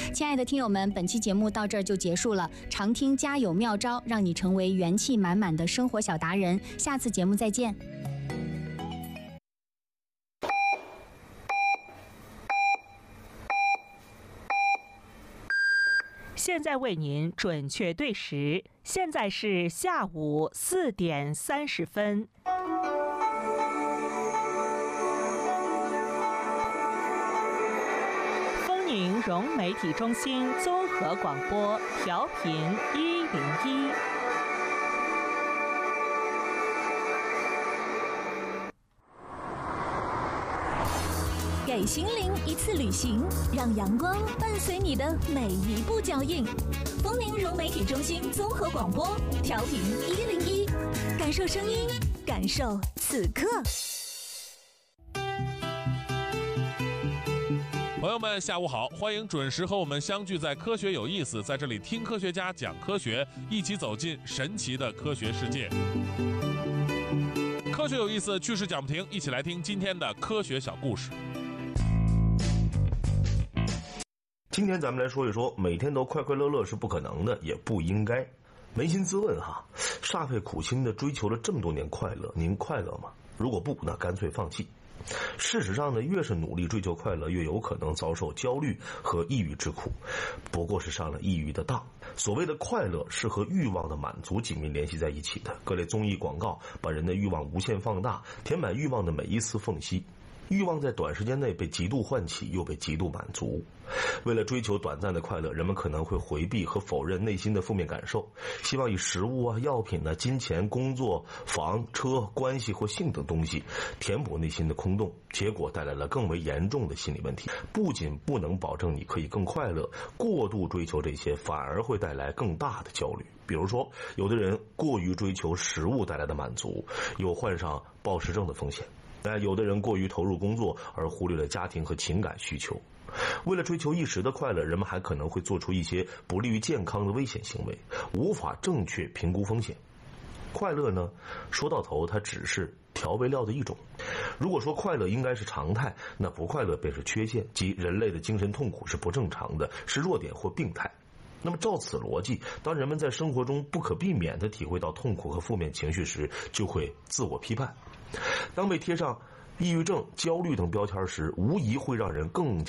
亲爱的听友们，本期节目到这儿就结束了。常听家有妙招，让你成为元气满满的生活小达人。下次节目再见。 现在为您准确对时，现在是下午4点30分。丰宁融媒体中心综合广播，调频101。 给心灵一次旅行，让阳光伴随你的每一步脚印。丰宁融媒体中心综合广播，调频101，感受声音，感受此刻。 朋友们，下午好，欢迎准时和我们相聚在科学有意思，在这里听科学家讲科学，一起走进神奇的科学世界。科学有意思，趣事讲不停，一起来听今天的科学小故事。 今天咱们来说一说，每天都快快乐乐是不可能的，也不应该。扪心自问哈，煞费苦心的追求了这么多年快乐，您快乐吗？如果不，那干脆放弃。事实上呢，越是努力追求快乐，越有可能遭受焦虑和抑郁之苦，不过是上了抑郁的当。所谓的快乐是和欲望的满足紧密联系在一起的，各类综艺广告把人的欲望无限放大，填满欲望的每一丝缝隙。欲望在短时间内被极度唤起，又被极度满足。为了追求短暂的快乐，人们可能会回避和否认内心的负面感受，希望以食物啊、药品啊、金钱、工作、房、车、关系或性等东西填补内心的空洞，结果带来了更为严重的心理问题。不仅不能保证你可以更快乐，过度追求这些反而会带来更大的焦虑。比如说，有的人过于追求食物带来的满足，有患上暴食症的风险。但有的人过于投入工作而忽略了家庭和情感需求。为了追求一时的快乐，人们还可能会做出一些不利于健康的危险行为，无法正确评估风险。快乐呢，说到头它只是调味料的一种。如果说快乐应该是常态，那不快乐便是缺陷，即人类的精神痛苦是不正常的，是弱点或病态。那么照此逻辑，当人们在生活中不可避免地体会到痛苦和负面情绪时，就会自我批判。当被贴上抑郁症、焦虑等标签时，无疑会让人更加